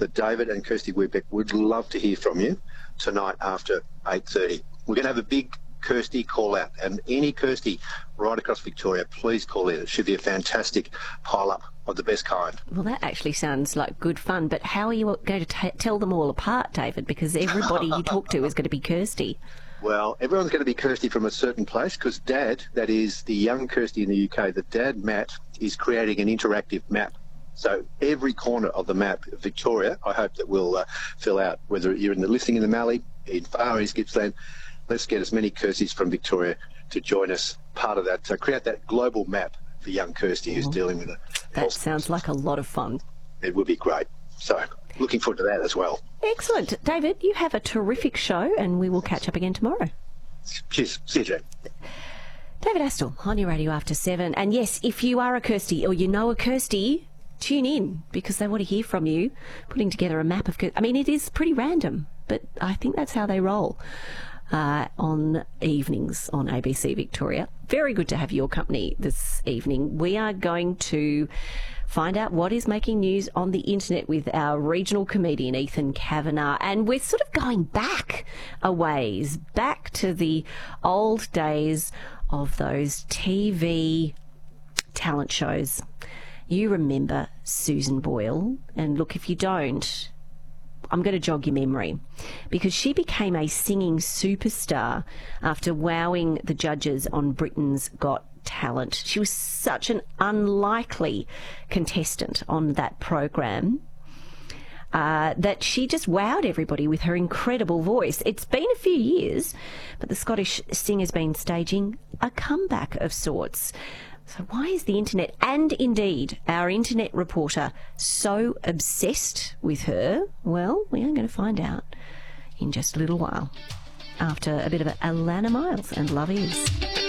that David and Kirsty Webeck would love to hear from you tonight after 8:30. We're going to have a big Kirsty call out, and any Kirsty right across Victoria, please call in. It should be a fantastic pile-up of the best kind. Well, that actually sounds like good fun, but how are you going to tell them all apart, David? Because everybody you talk to is going to be Kirsty. Well, everyone's going to be Kirsty from a certain place, because Dad, that is the young Kirsty in the UK, the Dad, Matt, is creating an interactive map. So every corner of the map, Victoria, I hope that we'll fill out, whether you're in the listening in the Mallee, in Far East Gippsland. Let's get as many Kirstys from Victoria to join us, part of that, create that global map for young Kirsty who's dealing with it. That sounds like a lot of fun. It would be great. So looking forward to that as well. Excellent. David, you have a terrific show, and we will catch up again tomorrow. Cheers. See you, Jane. David Astle on your radio after 7. And yes, if you are a Kirsty or you know a Kirsty, tune in, because they want to hear from you, putting together a map of... I mean, it is pretty random, but I think that's how they roll. On evenings on ABC Victoria. Very good to have your company this evening. We are going to find out what is making news on the internet with our regional comedian Ethan Kavanagh, and we're sort of going back a ways, back to the old days of those TV talent shows. You remember Susan Boyle, and look, if you don't, I'm going to jog your memory, because she became a singing superstar after wowing the judges on Britain's Got Talent. She was such an unlikely contestant on that program that she just wowed everybody with her incredible voice. It's been a few years, but the Scottish singer's been staging a comeback of sorts. So why is the internet, and indeed our internet reporter, so obsessed with her? Well, we are going to find out in just a little while, after a bit of Alana Miles and Love Is.